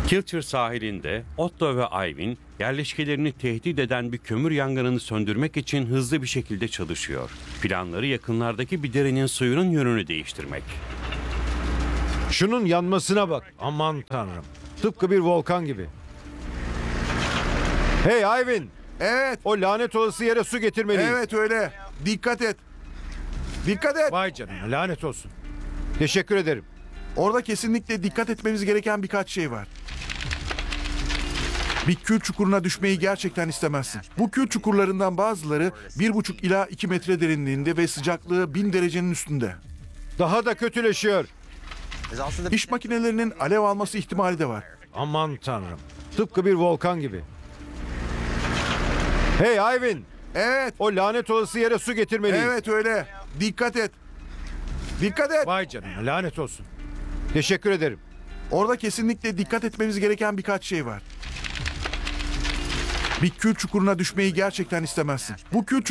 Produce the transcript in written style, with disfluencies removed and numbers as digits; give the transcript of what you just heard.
Kilcher sahilinde Otto ve Ivan yerleşkelerini tehdit eden bir kömür yangınını söndürmek için hızlı bir şekilde çalışıyor. Planları yakınlardaki bir derenin suyunun yönünü değiştirmek. Şunun yanmasına bak. Aman tanrım. Tıpkı bir volkan gibi. Hey Ivan! Evet, O lanet olası yere su getirmeliyiz. evet öyle. Dikkat et. Dikkat et. Vay canına, lanet olsun. Teşekkür ederim. Orada kesinlikle dikkat etmemiz gereken birkaç şey var. Bir kül çukuruna düşmeyi gerçekten istemezsin. Bu kül çukurlarından bazıları 1,5 ila 2 metre derinliğinde ve sıcaklığı 1000 derecenin üstünde. Daha da kötüleşiyor. İş makinelerinin alev alması ihtimali de var. Aman tanrım. Tıpkı bir volkan gibi. Hey Ivan! Evet, O lanet olası yere su getirmeliyiz. evet öyle. Dikkat et. Dikkat et. Vay canına, lanet olsun. Teşekkür ederim. Orada kesinlikle dikkat etmemiz gereken birkaç şey var. Bir kül çukuruna düşmeyi gerçekten istemezsin. Bu kül